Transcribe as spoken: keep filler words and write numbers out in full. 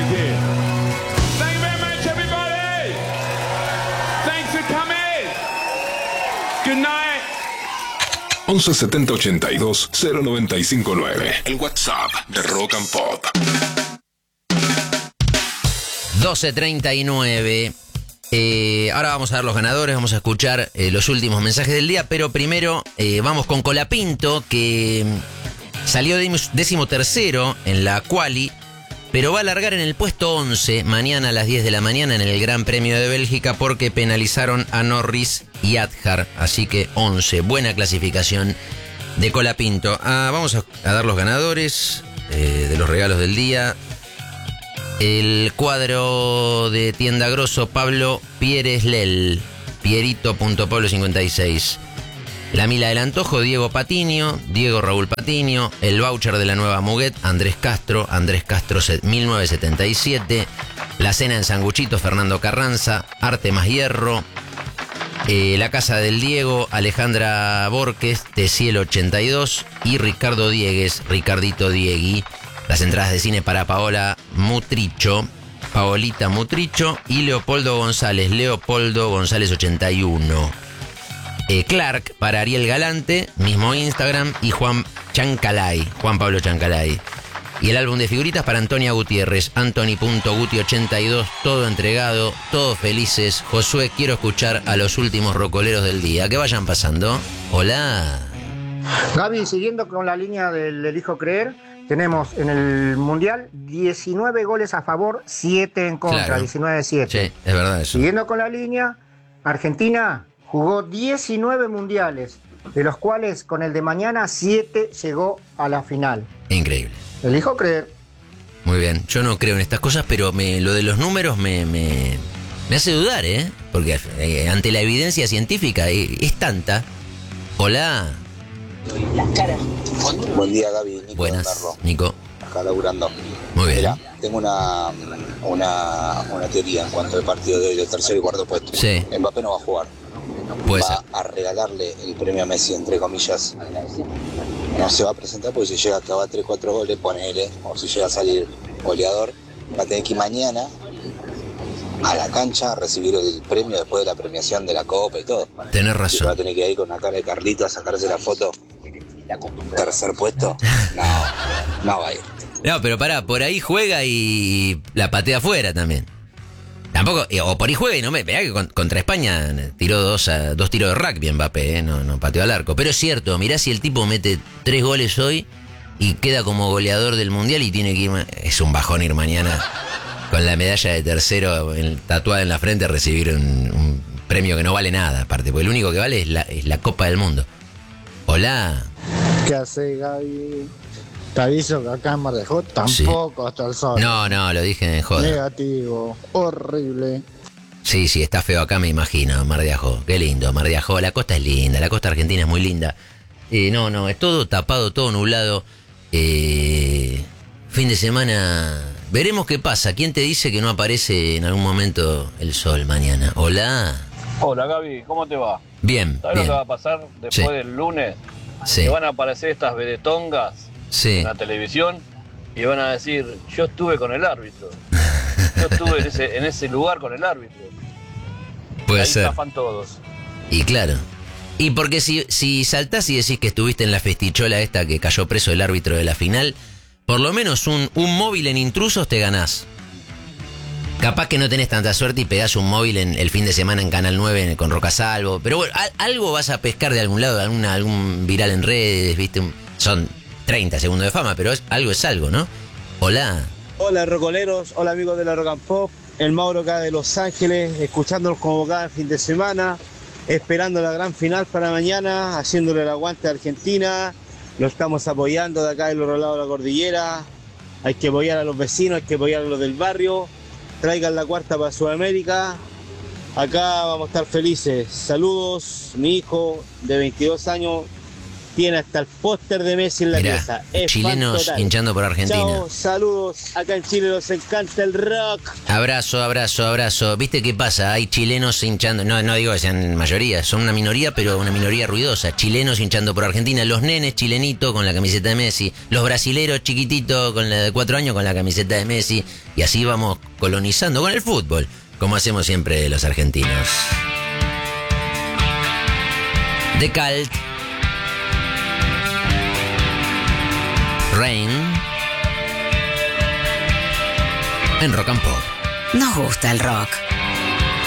Thank you. Thank you very much, everybody. Thanks for coming. Good night. once setenta ochenta y dos cero noventa y cinco nueve. El WhatsApp de Rock and Pop. doce treinta y nueve. Eh, ahora vamos a ver los ganadores, vamos a escuchar eh, los últimos mensajes del día, pero primero eh, vamos con Colapinto, que salió décimo tercero en la quali, pero va a largar en el puesto once mañana a las diez de la mañana en el Gran Premio de Bélgica porque penalizaron a Norris y Adjar, así que once, buena clasificación de Colapinto. Ah, vamos a, a dar los ganadores eh, de los regalos del día. El cuadro de Tienda Grosso, Pablo Pieres Lel, Pierito.pablo cincuenta y seis. La Mila del Antojo, Diego Patiño, Diego Raúl Patiño. El voucher de la Nueva Muguet, Andrés Castro, Andrés Castro mil novecientos setenta y siete. La Cena en Sanguchito, Fernando Carranza, Arte Más Hierro. Eh, la Casa del Diego, Alejandra Borges, de Cielo ochenta y dos. Y Ricardo Diegues, Ricardito Diegui. Las entradas de cine para Paola Mutricho, Paolita Mutricho y Leopoldo González, Leopoldo González ochenta y uno. Eh, Clark para Ariel Galante, mismo Instagram, y Juan Chancalay, Juan Pablo Chancalay. Y el álbum de figuritas para Antonia Gutiérrez, Anthony.guti ochenta y dos, todo entregado, todos felices. Josué, quiero escuchar a los últimos rocoleros del día. Que vayan pasando. Hola. Gaby, siguiendo con la línea del Elijo Creer, tenemos en el Mundial diecinueve goles a favor, siete en contra, Claro. diecinueve a siete. Sí, es verdad eso. Siguiendo con la línea, Argentina jugó diecinueve mundiales, de los cuales con el de mañana siete llegó a la final. Increíble. Elijo creer. Muy bien. Yo no creo en estas cosas, pero me, lo de los números me, me, me hace dudar, ¿eh? Porque eh, ante la evidencia científica eh, es tanta. Hola. Buen día, Gaby. Nico Buenas, Narro, Nico. acá laburando. Muy bien. Mira, tengo una, una, una teoría en cuanto al partido de hoy, del tercer y cuarto puesto. Sí. Mbappé no va a jugar. Puede va ser. a regalarle el premio a Messi, entre comillas. No se va a presentar porque si llega a acabar tres cuatro goles, ponele, o si llega a salir goleador, va a tener que ir mañana a la cancha a recibir el premio después de la premiación de la Copa y todo. Tenés Y razón. va a tener que ir con la cara de Carlito a sacarse la foto. Tercer puesto, no, no va a ir. No, pero pará, por ahí juega y la patea afuera también. Tampoco, eh, o por ahí juega y no me. Mirá que con- contra España tiró dos, a- dos tiros de rugby Mbappé, eh, no, no pateó al arco. Pero es cierto, mirá si el tipo mete tres goles hoy y queda como goleador del mundial y tiene que ir. ma- Es un bajón ir mañana con la medalla de tercero en- tatuada en la frente a recibir un, un premio que no vale nada, aparte, porque lo único que vale es la, es la Copa del Mundo. Hola. ¿Qué hace, Gaby? Te aviso que acá en Mar del Plata tampoco hasta el sol. No, no, lo dije en joda. Negativo, horrible. Sí, sí, está feo acá, me imagino, Mar de Ajó. Qué lindo, Mar de Ajó. La costa es linda, la costa argentina es muy linda. Eh, no, no, es todo tapado, todo nublado. Eh, fin de semana, veremos qué pasa. ¿Quién te dice que no aparece en algún momento el sol mañana? Hola. Hola Gaby, ¿cómo te va? Bien, ¿Sabes lo bien. que va a pasar después Sí. del lunes? Sí. Que van a aparecer estas vedetongas Sí. en la televisión y van a decir, yo estuve con el árbitro. Yo estuve en ese, en ese lugar con el árbitro. Puede Ahí ser. zafan todos. Y claro. Y porque si, si saltás y decís que estuviste en la festichola esta que cayó preso el árbitro de la final, por lo menos un, un móvil en intrusos te ganás. Capaz que no tenés tanta suerte y pegás un móvil en el fin de semana en Canal nueve con Rocasalvo. Pero bueno, al- algo vas a pescar de algún lado, alguna, algún viral en redes, ¿viste? Un- Son treinta segundos de fama, pero es, algo es algo, ¿no? Hola. Hola rocoleros, hola amigos de la Rock and Pop, el Mauro acá de Los Ángeles, escuchándolos como cada fin de semana, esperando la gran final para mañana, haciéndole el aguante a Argentina, lo estamos apoyando de acá del otro lado de la cordillera, hay que apoyar a los vecinos, hay que apoyar a los del barrio, traigan la cuarta para Sudamérica, acá vamos a estar felices. Saludos, mi hijo de veintidós años tiene hasta el póster de Messi en la Mirá, pieza. Es chilenos fan total. hinchando por Argentina. Chao, saludos. Acá en Chile nos encanta el rock. Abrazo, abrazo, abrazo. ¿Viste qué pasa? Hay chilenos hinchando, no, no digo que sean mayoría, son una minoría, pero una minoría ruidosa. Chilenos hinchando por Argentina, los nenes chilenitos con la camiseta de Messi, los brasileros chiquititos con la de cuatro años con la camiseta de Messi, y así vamos colonizando con el fútbol, como hacemos siempre los argentinos. The Cult, Rain, en Rock and Pop. Nos gusta el rock.